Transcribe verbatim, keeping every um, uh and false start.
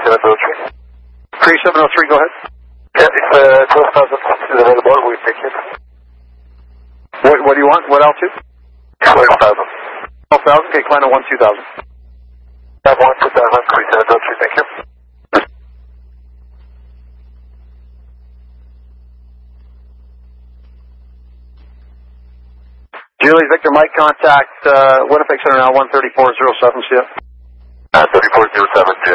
seven oh three. three seven oh three, go ahead. Yeah, it's uh, twelve thousand is available, we take it. What, what do you want? What altitude? twelve thousand. twelve thousand, okay, climb to one two thousand. Have one two thousand, three seven oh three, thank you. Julie, Victor, Mike, contact uh, Winnipeg Center now, one three four zero seven, see ya. Uh, thirty-four zero seven,